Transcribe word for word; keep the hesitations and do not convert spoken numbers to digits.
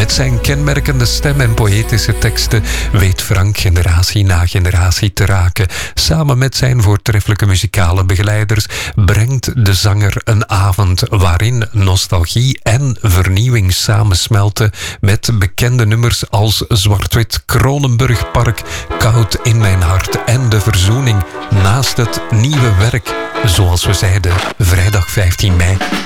Met zijn kenmerkende stem en poëtische teksten weet Frank generatie na generatie te raken. Samen met zijn voortreffelijke muzikale begeleiders brengt de zanger een avond waarin nostalgie en vernieuwing samensmelten met bekende nummers als Zwart-Wit, Kronenburgpark, Koud in mijn hart en De Verzoening. Naast het nieuwe werk, zoals we zeiden, vrijdag vijftien mei.